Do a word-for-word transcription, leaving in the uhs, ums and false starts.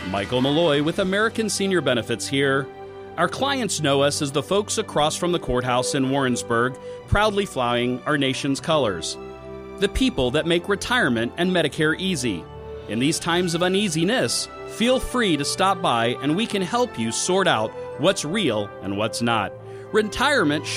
Michael Malloy with American Senior Benefits here. Our clients know us as the folks across from the courthouse in Warrensburg, proudly flying our nation's colors. The people that make retirement and Medicare easy. In these times of uneasiness, feel free to stop by and we can help you sort out what's real and what's not. Retirement